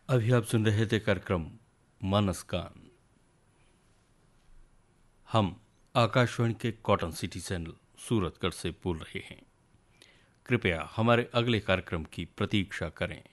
अभी आप सुन रहे थे कार्यक्रम मानसगान। हम आकाशवाणी के कॉटन सिटी चैनल सूरतगढ़ से बोल रहे हैं। कृपया हमारे अगले कार्यक्रम की प्रतीक्षा करें।